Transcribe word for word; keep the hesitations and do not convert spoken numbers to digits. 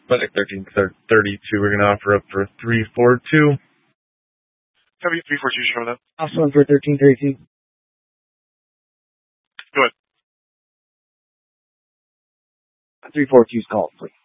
Clinic thirteen thirty-two, we're going to offer up for three four two. Copy, three four two, showing up. Also on for thirteen thirty-two. Go ahead. three four two's called, please.